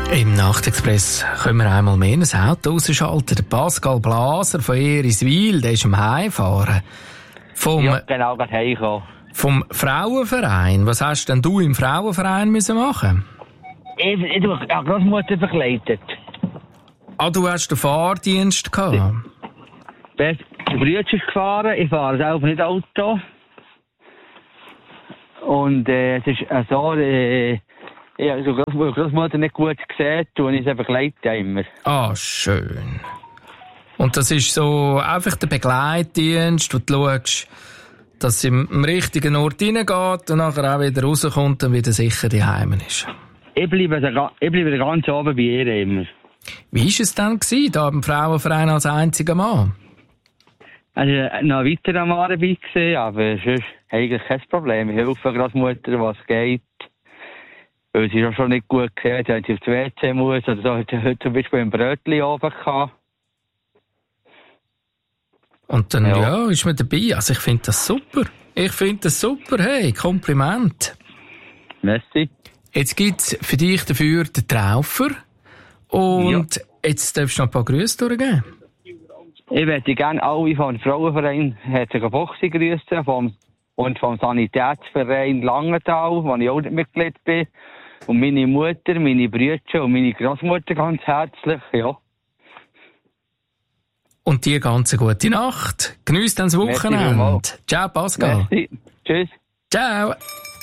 Im Nachtexpress können wir einmal mehr ein Auto ausschalten. Der Pascal Blaser von Eriswil, der ist am Heimfahren. Ja, genau, gerade heimgekommen. Vom Frauenverein. Was hast denn du im Frauenverein müssen machen? Ich habe Großmutter begleitet. Ah, du hast den Fahrdienst gehabt? Der Bruder ist gefahren, ich fahre selber nicht Auto. Und es ist so, ich habe so Großmutter nicht gut gesehen, und ich sie begleite immer. Ah, schön. Und das ist so einfach der Begleitdienst, wo du schaust, dass sie im richtigen Ort reingeht und nachher auch wieder rauskommt und wieder sicher daheim ist. Ich bleibe ganz oben bei ihr immer. Wie war es dann da im Frauenverein als einziger Mann? Also noch ein weiterer Mann dabei gewesen, aber sonst eigentlich kein Problem. Ich helfe Großmutter, was geht. Weil sie schon nicht gut gehört, wenn sie aufs WC muss. Oder so hat sie heute zum Beispiel ein Brötchen oben gehabt. Und dann, ja, ist man dabei. Also ich finde das super. Hey, Kompliment. Merci. Jetzt gibt's für dich dafür den Traufer. Und jetzt darfst du noch ein paar Grüße durchgeben. Ich möchte gerne alle vom Frauenverein herzlichen Boxen grüßen und vom Sanitätsverein Langenthal, wo ich auch Mitglied bin. Und meine Mutter, meine Brüder und meine Großmutter ganz herzlich, ja. Und dir ganz eine gute Nacht. Geniesst dann das Wochenende. Ciao, Pascal. Merci. Tschüss. Ciao.